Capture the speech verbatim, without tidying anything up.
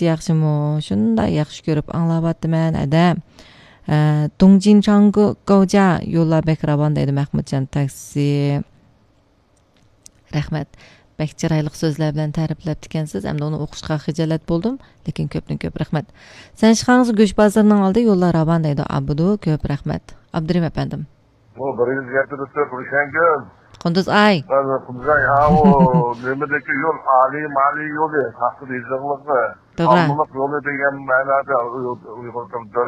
yaxshimi? Shunday yaxshi ko'rib anglayaptiman, adam. Dongjinchangga Gauja yo'llar Bekraban deydi Mahmudjon taksi. Rahmat. Bek chiroyli so'zlar bilan ta'riflab ekansiz. Hamda uni o'qishga xijolat bo'ldim, lekin ko'pdan ko'p rahmat. Sen chiqangiz go'sh bozorining oldi yo'llar Raban deydi Abdu, ko'p rahmat. Abdurim afandim. O biringiz gapirdi Qurshangul. Qunduz ay. Qunduz ay, ha o nimedeki yol ali mali yolu, hakkı izlığılıklı. To'g'ri. Almılık yolu degan ma'noda uyg'urtirib